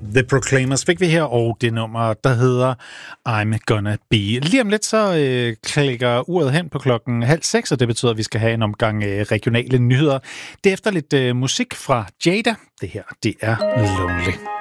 The Proclaimers fik vi her, og det nummer, der hedder I'm Gonna Be. Lige om lidt så klikker uret hen på 5:30, og det betyder, at vi skal have en omgang regionale nyheder. Det efter lidt musik fra Jada. Det her, det er Lonely.